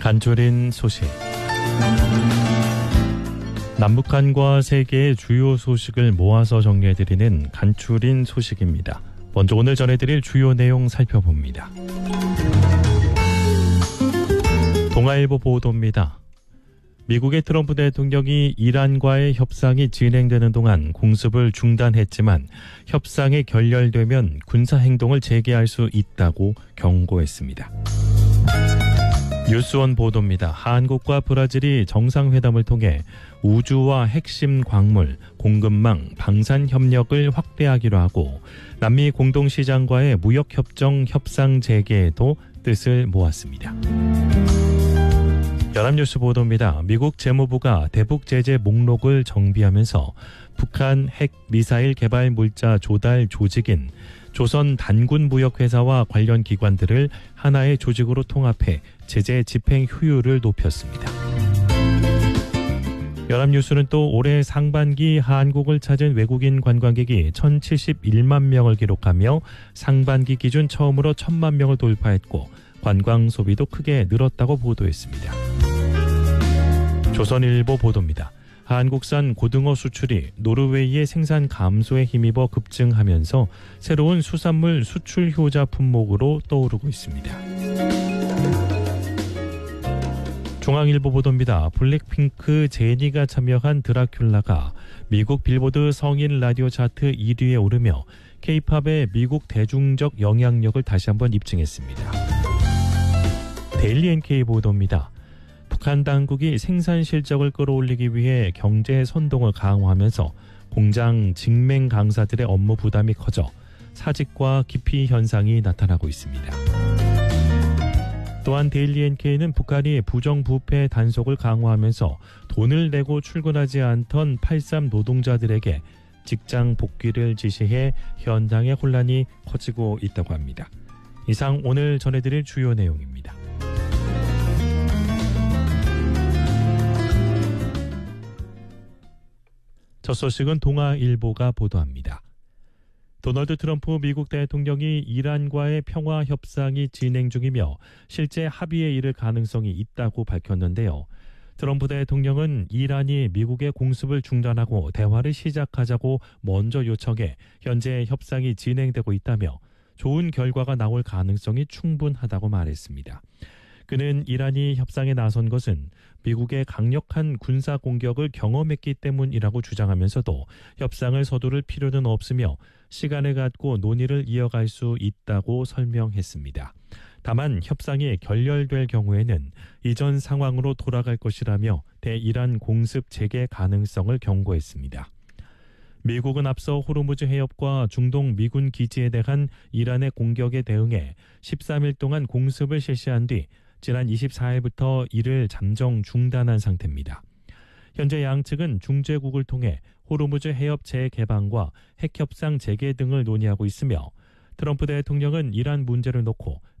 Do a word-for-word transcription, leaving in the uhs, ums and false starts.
간추린 소식. 남북한과 세계의 주요 소식을 모아서 정리해드리는 간추린 소식입니다. 먼저 오늘 전해드릴 주요 내용 살펴봅니다. 동아일보 보도입니다. 미국의 트럼프 대통령이 이란과의 협상이 진행되는 동안 공습을 중단했지만 협상이 결렬되면 군사행동을 재개할 수 있다고 경고했습니다. 뉴스원 보도입니다. 한국과 브라질이 정상회담을 통해 우주와 핵심 광물, 공급망, 방산 협력을 확대하기로 하고 남미 공동시장과의 무역협정 협상 재개에도 뜻을 모았습니다. 연합뉴스 보도입니다. 미국 재무부가 대북 제재 목록을 정비하면서 북한 핵 미사일 개발 물자 조달 조직인 조선 단군무역회사와 관련 기관들을 하나의 조직으로 통합해 제재 집행 효율을 높였습니다. 연합뉴스는 또 올해 상반기 한국을 찾은 외국인 관광객이 천칠십일만 명을 기록하며 상반기 기준 처음으로 천만 명을 돌파했고 관광 소비도 크게 늘었다고 보도했습니다. 조선일보 보도입니다. 한국산 고등어 수출이 노르웨이의 생산 감소에 힘입어 급증하면서 새로운 수산물 수출 효자 품목으로 떠오르고 있습니다. 중앙일보 보도입니다. 블랙핑크 제니가 참여한 드라큘라가 미국 빌보드 성인 라디오 차트 일 위에 오르며 케이팝의 미국 대중적 영향력을 다시 한번 입증했습니다. 데일리 엔케이 보도입니다. 북한 당국이 생산 실적을 끌어올리기 위해 경제 선동을 강화하면서 공장 직맹 강사들의 업무 부담이 커져 사직과 기피 현상이 나타나고 있습니다. 또한 데일리 엔케이는 북한이 부정부패 단속을 강화하면서 돈을 내고 출근하지 않던 팔십삼 노동자들에게 직장 복귀를 지시해 현장의 혼란이 커지고 있다고 합니다. 이상 오늘 전해드릴 주요 내용입니다. 첫 소식은 동아일보가 보도합니다. 도널드 트럼프 미국 대통령이 이란과의 평화 협상이 진행 중이며 실제 합의에 이를 가능성이 있다고 밝혔는데요. 트럼프 대통령은 이란이 미국의 공습을 중단하고 대화를 시작하자고 먼저 요청해 현재 협상이 진행되고 있다며 좋은 결과가 나올 가능성이 충분하다고 말했습니다. 그는 이란이 협상에 나선 것은 미국의 강력한 군사 공격을 경험했기 때문이라고 주장하면서도 협상을 서두를 필요는 없으며 시간을 갖고 논의를 이어갈 수 있다고 설명했습니다. 다만 협상이 결렬될 경우에는 이전 상황으로 돌아갈 것이라며 대이란 공습 재개 가능성을 경고했습니다. 미국은 앞서 호르무즈 해협과 중동 미군 기지에 대한 이란의 공격에 대응해 십삼 일 동안 공습을 실시한 뒤 지난 이십사 일부터 이를 잠정 중단한 상태입니다. 현재 양측은 중재국을 통해 호르무즈 해협 재개방과 핵협상 재개 등을 논의하고 있으며 트럼프 대통령은 이란 문제를 놓고